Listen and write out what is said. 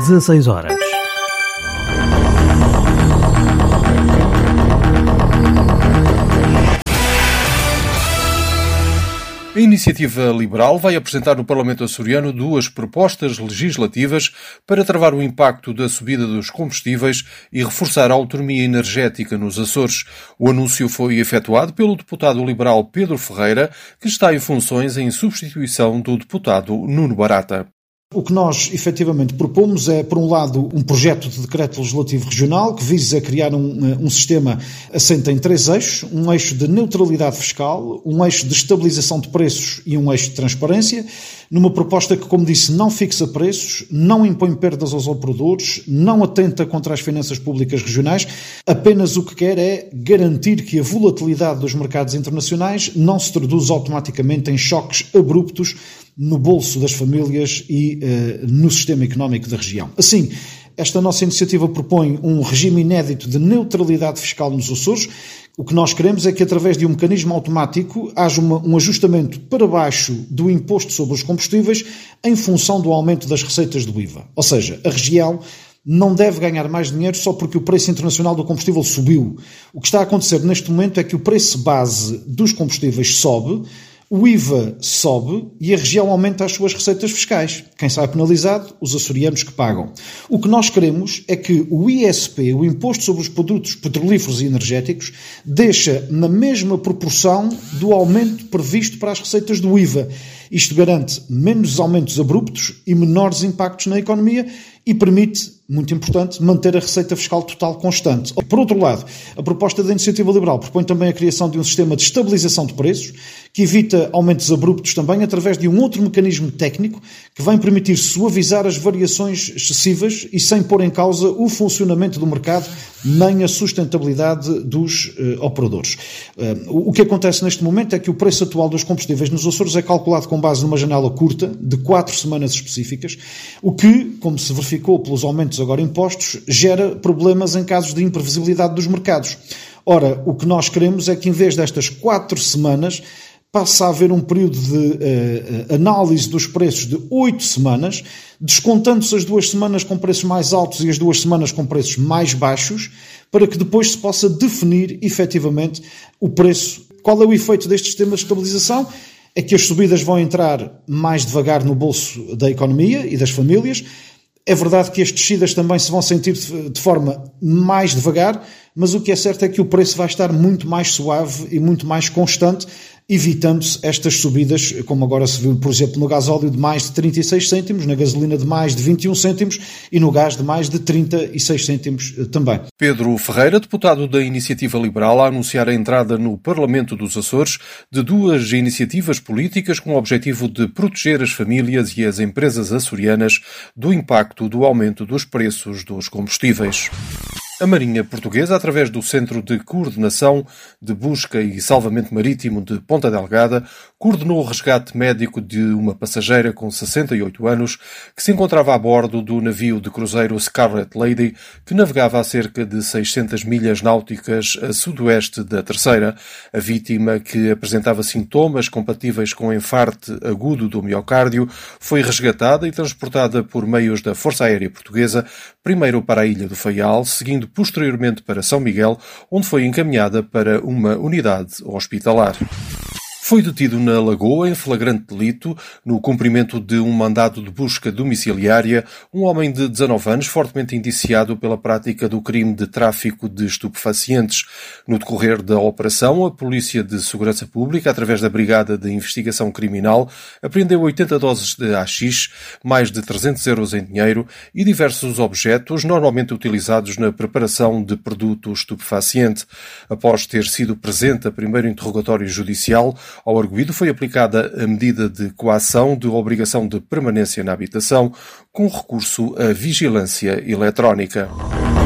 16 horas. A Iniciativa Liberal vai apresentar no Parlamento açoriano 2 propostas legislativas para travar o impacto da subida dos combustíveis e reforçar a autonomia energética nos Açores. O anúncio foi efetuado pelo deputado liberal Pedro Ferreira, que está em funções em substituição do deputado Nuno Barata. O que nós, efetivamente, propomos é, por um lado, um projeto de decreto legislativo regional que visa criar um sistema assente em 3 eixos, um eixo de neutralidade fiscal, um eixo de estabilização de preços e um eixo de transparência, numa proposta que, como disse, não fixa preços, não impõe perdas aos operadores, não atenta contra as finanças públicas regionais, apenas o que quer é garantir que a volatilidade dos mercados internacionais não se traduz automaticamente em choques abruptos no bolso das famílias e no sistema económico da região. Assim, esta nossa iniciativa propõe um regime inédito de neutralidade fiscal nos Açores. O que nós queremos é que, através de um mecanismo automático, haja um ajustamento para baixo do imposto sobre os combustíveis em função do aumento das receitas do IVA. Ou seja, a região não deve ganhar mais dinheiro só porque o preço internacional do combustível subiu. O que está a acontecer neste momento é que o preço base dos combustíveis sobe, o IVA sobe e a região aumenta as suas receitas fiscais. Quem sai penalizado? Os açorianos que pagam. O que nós queremos é que o ISP, o Imposto sobre os Produtos Petrolíferos e Energéticos, deixa na mesma proporção do aumento previsto para as receitas do IVA. Isto garante menos aumentos abruptos e menores impactos na economia e permite, muito importante, manter a receita fiscal total constante. Por outro lado, a proposta da Iniciativa Liberal propõe também a criação de um sistema de estabilização de preços que evita aumentos abruptos também através de um outro mecanismo técnico que vai permitir suavizar as variações excessivas e sem pôr em causa o funcionamento do mercado nem a sustentabilidade dos operadores. O que acontece neste momento é que o preço atual dos combustíveis nos Açores é calculado com base numa janela curta de 4 semanas específicas, o que, como se verificou pelos aumentos agora impostos, gera problemas em casos de imprevisibilidade dos mercados. Ora, o que nós queremos é que, em vez destas 4 semanas, passa a haver um período de análise dos preços de 8 semanas, descontando-se as 2 semanas com preços mais altos e as 2 semanas com preços mais baixos, para que depois se possa definir efetivamente o preço. Qual é o efeito deste sistema de estabilização? É que as subidas vão entrar mais devagar no bolso da economia e das famílias. É verdade que as descidas também se vão sentir de forma mais devagar, mas o que é certo é que o preço vai estar muito mais suave e muito mais constante, evitando-se estas subidas, como agora se viu, por exemplo, no gasóleo de mais de 36 cêntimos, na gasolina de mais de 21 cêntimos e no gás de mais de 36 cêntimos também. Pedro Ferreira, deputado da Iniciativa Liberal, a anunciar a entrada no Parlamento dos Açores de 2 iniciativas políticas com o objetivo de proteger as famílias e as empresas açorianas do impacto do aumento dos preços dos combustíveis. A Marinha Portuguesa, através do Centro de Coordenação de Busca e Salvamento Marítimo de Ponta Delgada, coordenou o resgate médico de uma passageira com 68 anos que se encontrava a bordo do navio de cruzeiro Scarlet Lady, que navegava a cerca de 600 milhas náuticas a sudoeste da Terceira. A vítima, que apresentava sintomas compatíveis com enfarte agudo do miocárdio, foi resgatada e transportada por meios da Força Aérea Portuguesa, primeiro para a Ilha do Faial, seguindo posteriormente para São Miguel, onde foi encaminhada para uma unidade hospitalar. Foi detido na Lagoa, em flagrante delito, no cumprimento de um mandado de busca domiciliária, um homem de 19 anos fortemente indiciado pela prática do crime de tráfico de estupefacientes. No decorrer da operação, a Polícia de Segurança Pública, através da Brigada de Investigação Criminal, apreendeu 80 doses de haxixe, mais de 300 euros em dinheiro e diversos objetos normalmente utilizados na preparação de produto estupefaciente. Após ter sido presente a primeiro interrogatório judicial, ao arguido foi aplicada a medida de coação de obrigação de permanência na habitação, com recurso à vigilância eletrónica.